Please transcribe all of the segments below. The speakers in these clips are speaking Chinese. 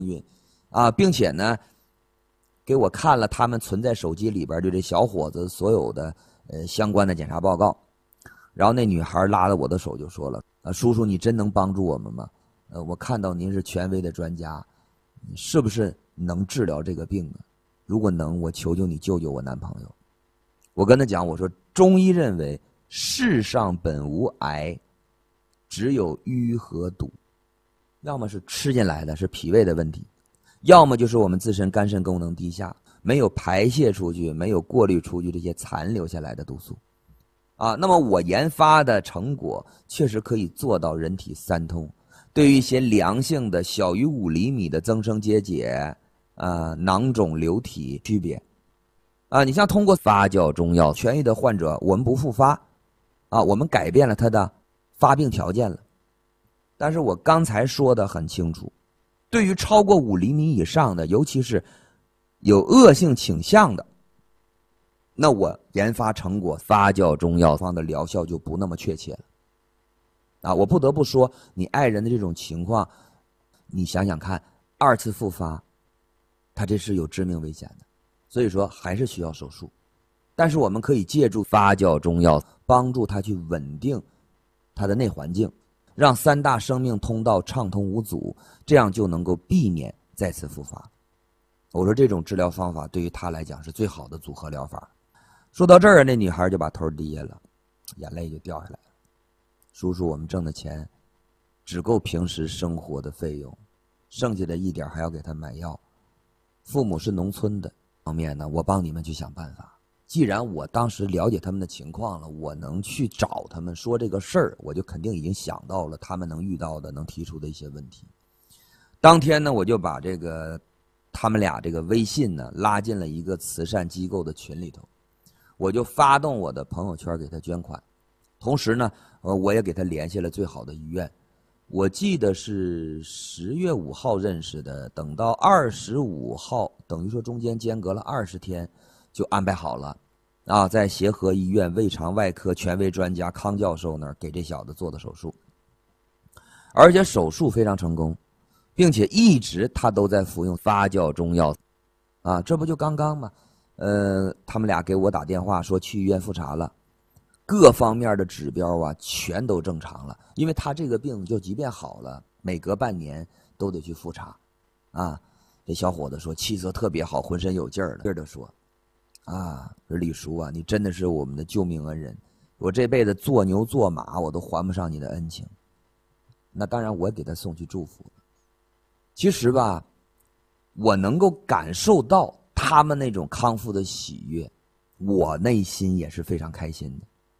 运并且呢给我看了他们存在手机里边对这小伙子所有的相关的检查报告。然后那女孩拉着我的手就说了叔叔，你真能帮助我们吗？我看到您是权威的专家，你是不是能治疗这个病呢？如果能，我求求你救救我男朋友。我跟他讲，我说中医认为世上本无癌，只有淤和堵，要么是吃进来的是脾胃的问题，要么就是我们自身肝肾功能低下，没有排泄出去，没有过滤出去这些残留下来的毒素那么我研发的成果确实可以做到人体三通，对于一些良性的小于5厘米的增生结节囊肿瘤体区别你像通过发酵中药痊愈的患者，我们不复发我们改变了他的发病条件了。但是我刚才说的很清楚，对于超过5厘米以上的，尤其是有恶性倾向的，那我研发成果发酵中药方的疗效就不那么确切了我不得不说，你爱人的这种情况，你想想看，2次复发他这是有致命危险的，所以说还是需要手术。但是我们可以借助发酵中药帮助他去稳定他的内环境，让3大生命通道畅通无阻，这样就能够避免再次复发。我说这种治疗方法对于他来讲是最好的组合疗法。说到这儿，那女孩就把头低下了，眼泪就掉下来了。叔叔，我们挣的钱只够平时生活的费用，剩下的一点还要给他买药。父母是农村的方面呢，我帮你们去想办法。既然我当时了解他们的情况了，我能去找他们说这个事儿，我就肯定已经想到了他们能遇到的能提出的一些问题。当天呢，我就把他们俩这个微信呢拉进了一个慈善机构的群里头，我就发动我的朋友圈给他捐款，同时呢我也给他联系了最好的医院。我记得是10月5号认识的，等到25号，等于说中间间隔了20天，就安排好了在协和医院胃肠外科权威专家康教授那儿给这小子做的手术，而且手术非常成功，并且一直他都在服用发酵中药这不就刚刚吗？他们俩给我打电话说去医院复查了，各方面的指标全都正常了。因为他这个病就即便好了，每隔半年都得去复查这小伙子说气色特别好，浑身有劲儿了，劲儿地说说李叔你真的是我们的救命恩人，我这辈子做牛做马我都还不上你的恩情。那当然我也给他送去祝福。其实吧，我能够感受到他们那种康复的喜悦，我内心也是非常开心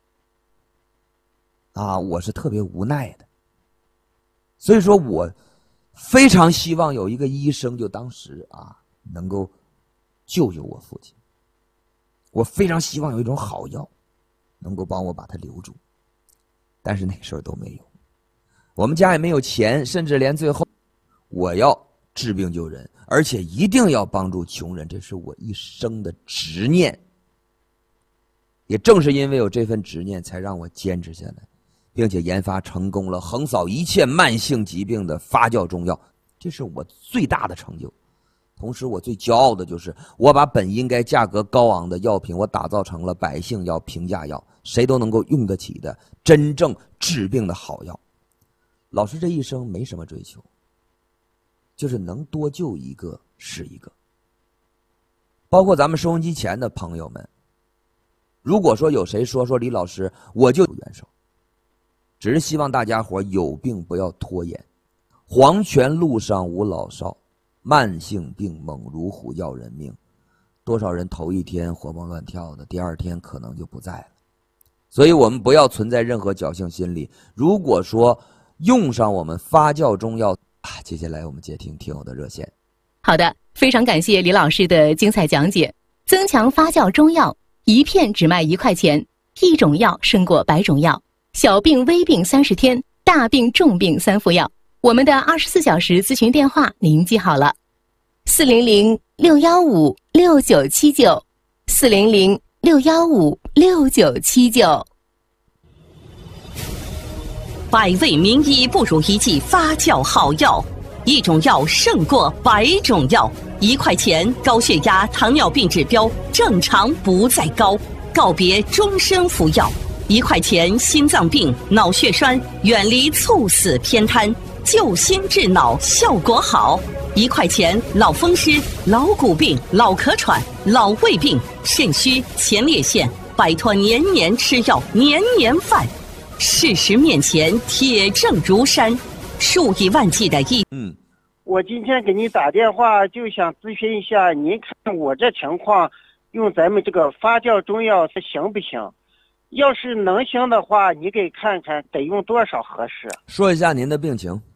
的我是特别无奈的。所以说我非常希望有一个医生就当时能够救救我父亲，我非常希望有一种好药能够帮我把他留住，但是那时候都没有，我们家也没有钱，甚至连最后我要治病救人，而且一定要帮助穷人，这是我一生的执念。也正是因为有这份执念，才让我坚持下来，并且研发成功了横扫一切慢性疾病的发酵中药，这是我最大的成就。同时我最骄傲的就是我把本应该价格高昂的药品，我打造成了百姓药、平价药，谁都能够用得起的真正治病的好药。老师这一生没什么追求，就是能多救一个是一个。包括咱们收音机前的朋友们，如果说有谁说李老师我就援手，只是希望大家伙有病不要拖延。黄泉路上无老少，慢性病猛如虎要人命，多少人头一天活蹦乱跳的，第二天可能就不在了。所以我们不要存在任何侥幸心理。如果说用上我们发酵中药接下来我们接听听友的热线。 好的，非常感谢李老师的精彩讲解。增强发酵中药，一片只卖1块钱，一种药胜过100种药。小病微病30天，大病重病3副药。我们的24小时咨询电话您记好了，400-615-6979 400-615-6979。 百味名医不如一剂发酵好药， 一种药胜过100种药。1块钱，高血压、糖尿病指标正常不再高，告别终身服药。1块钱，心脏病、脑血栓远离猝死偏瘫，救心治脑效果好。1块钱，老风湿、老骨病、老咳喘、老胃病、肾虚、前列腺，摆脱年年吃药、年年犯。事实面前，铁证如山，数以万计的我今天给您打电话，就想咨询一下，您看我这情况，用咱们这个发酵中药它行不行？要是能行的话，你给看看得用多少合适？ 说一下您的病情。